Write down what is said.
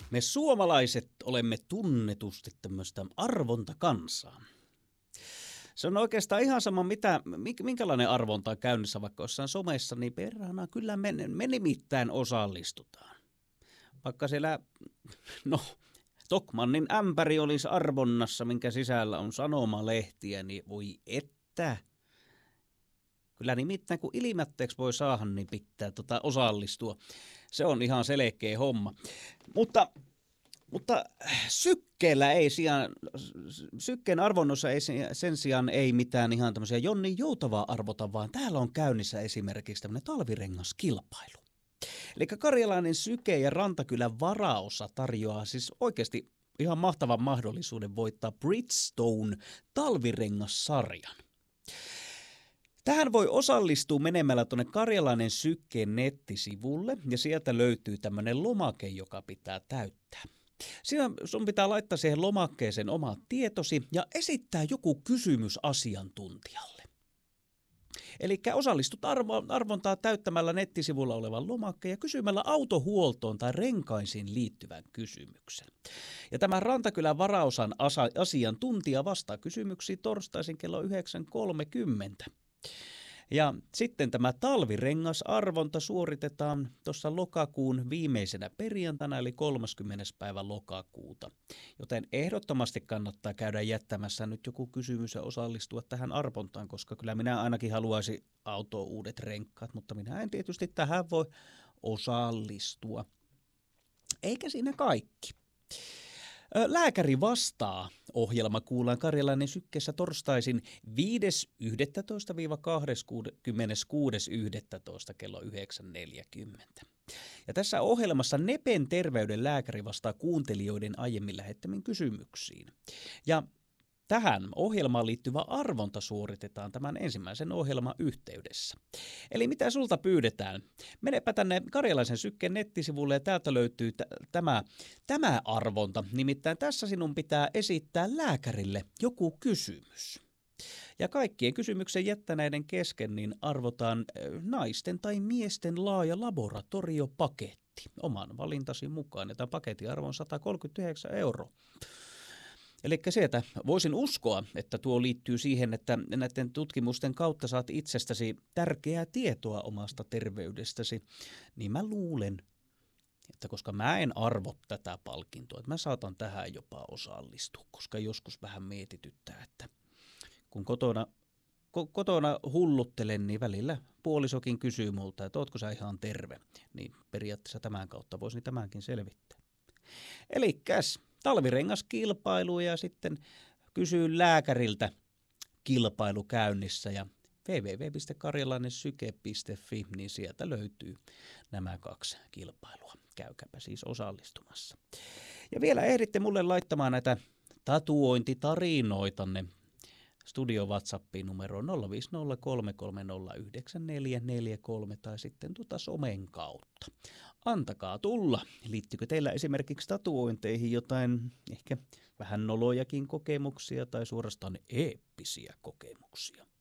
Me suomalaiset olemme tunnetusti tämmöistä arvontakansaa. Se on oikeastaan ihan sama, minkälainen arvonta on käynnissä vaikka jossain somessa, niin perhana kyllä me nimittäin osallistutaan. Vaikka siellä, Tokmannin ämpäri olisi arvonnassa, minkä sisällä on sanomalehtiä, niin voi että. Kyllä nimittäin kun ilmätteeksi voi saada, niin pitää osallistua. Se on ihan selkeä homma. Mutta Sykkeen arvonnossa ei sen sijaan ei mitään ihan tämmöisiä Jonni Joutavaa arvota, vaan täällä on käynnissä esimerkiksi tämmöinen talvirengaskilpailu. Eli karjalainen Syke ja Rantakylän varaosa tarjoaa siis oikeasti ihan mahtavan mahdollisuuden voittaa Bridgestone talvirengassarjan. Tähän voi osallistua menemällä tuonne Karjalainen Sykkeen nettisivulle ja sieltä löytyy tämmöinen lomake, joka pitää täyttää. Siinä sun pitää laittaa siihen lomakkeeseen omat tietosi ja esittää joku kysymys asiantuntijalle. Eli osallistut arvontaa täyttämällä nettisivulla olevan lomakkeen ja kysymällä autohuoltoon tai renkaisiin liittyvän kysymyksen. Ja tämä Rantakylän varaosan asiantuntija vastaa kysymyksiin torstaisin kello 9.30. Ja sitten tämä talvirengasarvonta suoritetaan tuossa lokakuun viimeisenä perjantaina eli 30. päivä lokakuuta. Joten ehdottomasti kannattaa käydä jättämässä nyt joku kysymys ja osallistua tähän arvontaan, koska kyllä minä ainakin haluaisin autoon uudet renkaat, mutta minä en tietysti tähän voi osallistua. Eikä siinä kaikki. Lääkäri vastaa -ohjelma kuullaan Karjalainen Sykkeessä torstaisin 5.11.–26.11. kello 9.40. Ja tässä ohjelmassa Nepen terveyden lääkäri vastaa kuuntelijoiden aiemmin lähettämiin kysymyksiin. Ja tähän ohjelmaan liittyvä arvonta suoritetaan tämän ensimmäisen ohjelman yhteydessä. Eli mitä sulta pyydetään? Menepä tänne Karjalaisen Sykkeen nettisivulle ja täältä löytyy tämä arvonta. Nimittäin tässä sinun pitää esittää lääkärille joku kysymys. Ja kaikkien kysymyksen jättäneiden kesken niin arvotaan naisten tai miesten laaja laboratoriopaketti oman valintasi mukaan. Ja tämä paketin arvo on 139 €. Eli sieltä voisin uskoa, että tuo liittyy siihen, että näiden tutkimusten kautta saat itsestäsi tärkeää tietoa omasta terveydestäsi, niin mä luulen, että koska mä en arvo tätä palkintoa, että mä saatan tähän jopa osallistua, koska joskus vähän mietityttää, että kun kotona hulluttelen, niin välillä puolisokin kysyy multa, että ootko sä ihan terve, niin periaatteessa tämän kautta voisin tämänkin selvittää. Elikkäs talvirengaskilpailu ja sitten kysyy lääkäriltä kilpailu käynnissä ja www.karjalainensyke.fi, niin sieltä löytyy nämä 2 kilpailua. Käykääpä siis osallistumassa. Ja vielä ehditte mulle laittamaan näitä tatuointitarinoitanne studio WhatsAppiin numeroon 05033094443 tai sitten somen kautta. Antakaa tulla. Liittyykö teillä esimerkiksi tatuointeihin jotain ehkä vähän nolojakin kokemuksia tai suorastaan eeppisiä kokemuksia?